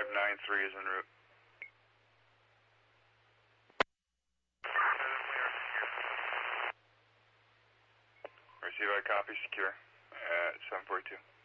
593 is en route. Receive, I copy, secure at 742.